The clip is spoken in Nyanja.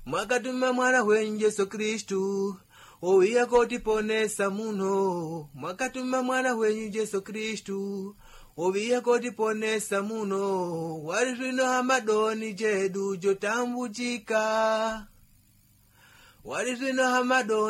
mwakatuma mwana wenyu Yesu Kristu ouya kotiponesa muno. Mwakatuma mwana wenyu Yesu Kristu ouya kotiponesa muno. Wali twino hamadoni jedu jotambuchika, wali twino hamadoni